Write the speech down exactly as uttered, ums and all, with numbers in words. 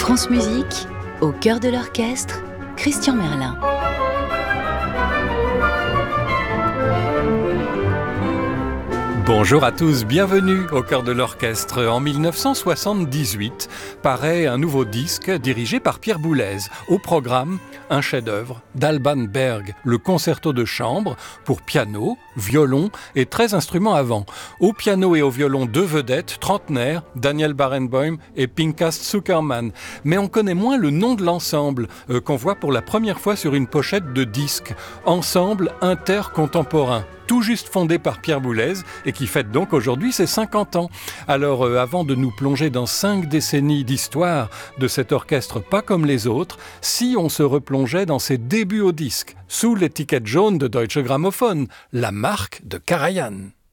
France Musique, au cœur de l'orchestre, Christian Merlin. Bonjour à tous, bienvenue au cœur de l'orchestre. En dix-neuf cent soixante-dix-huit, paraît un nouveau disque dirigé par Pierre Boulez. Au programme, un chef-d'œuvre d'Alban Berg, le concerto de chambre pour piano, violon et treize instruments à vent. Au piano et au violon, deux vedettes trentenaires, Daniel Barenboim et Pinchas Zukerman. Mais on connaît moins le nom de l'ensemble euh, qu'on voit pour la première fois sur une pochette de disque. Ensemble intercontemporain. Tout juste fondé par Pierre Boulez et qui fête donc aujourd'hui ses cinquante ans. Alors euh, avant de nous plonger dans cinq décennies d'histoire de cet orchestre pas comme les autres, si on se replongeait dans ses débuts au disque, sous l'étiquette jaune de Deutsche Grammophon, la marque de Karajan.